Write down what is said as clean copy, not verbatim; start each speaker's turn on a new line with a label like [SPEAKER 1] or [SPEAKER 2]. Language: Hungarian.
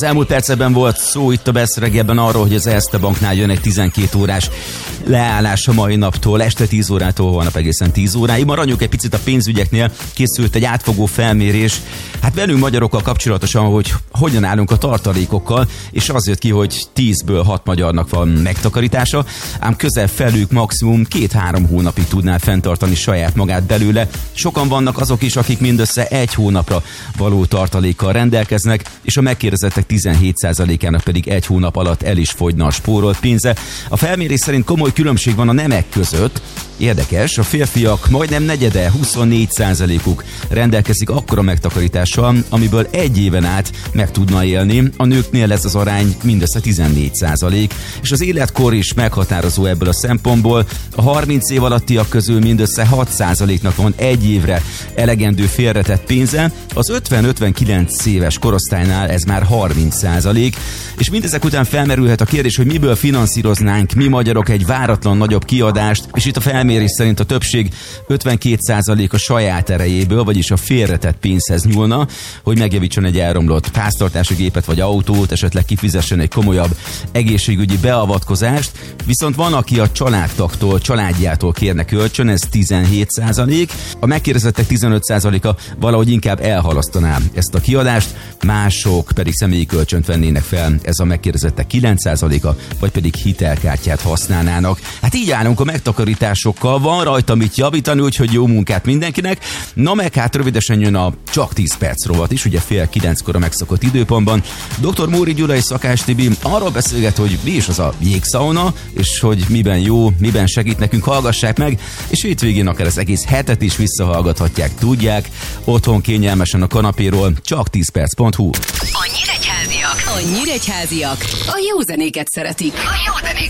[SPEAKER 1] Az elmúlt percekben volt szó itt a Best reggelben arról, hogy az Erste Banknál jön egy 12 órás leállás a mai naptól, este 10 órától holnap egészen 10 óráig. Maradjunk egy picit a pénzügyeknél, készült egy átfogó felmérés, hát velünk magyarokkal kapcsolatosan, hogy hogyan állunk a tartalékokkal, és az jött ki, hogy 10-ből 6 magyarnak van megtakarítása, ám közel felük maximum 2-3 hónapig tudná fenntartani saját magát belőle. Sokan vannak azok is, akik mindössze 1 hónapra való tartalékkal rendelkeznek, és a megkérdezettek 17%-ának pedig 1 hónap alatt el is fogyna a spórolt pénze. A felmérés szerint komoly különbség van a nemek között. Érdekes, a férfiak majdnem negyede, 24%-uk rendelkezik akkora megtakarítással, amiből egy éven át meg tudna élni. A nőknél ez az arány mindössze 14%, és az életkor is meghatározó ebből a szempontból. A 30 év alattiak közül mindössze 6%-nak van egy évre elegendő félretett pénze, az 50-59 éves korosztálynál ez már 30%, és mindezek után felmerülhet a kérdés, hogy miből finanszíroznánk mi magyarok egy váratlan nagyobb kiadást, és itt a felmérés szerint a többség 52% a saját erejéből, vagyis a félretett pénzhez nyúlna, hogy megjavítson egy elromlott háztartási gépet vagy autót, esetleg kifizessen egy komolyabb egészségügyi beavatkozást, viszont van, aki a családtagtól, családjától kérne kölcsön, ez 17%, a megkérdezettek 15%-a valahogy inkább elhalasztaná ezt a kiadást, mások pedig személyi kölcsönt vennének fel, ez a megkérdezettek 9%-a, vagy pedig hitelkártyát használnának. Hát így állunk a megtakarításokkal, van rajta mit javítani, úgyhogy jó munkát mindenkinek. Na meg hát rövidesen jön a Csak 10 perc rovat is, ugye 8:30 a megszokott időpontban. Dr. Móri Gyula és Szakás Tibi arról beszélget, hogy mi is az a jégsauna, és hogy miben jó, miben segít nekünk, hallgassák meg, és hétvégén akár az egész hetet is visszahallgathatják, tudják, otthon kényelmesen a kanapéról, csak 10perc.hu.
[SPEAKER 2] A Nyíregyháziak a jó zenéket szeretik.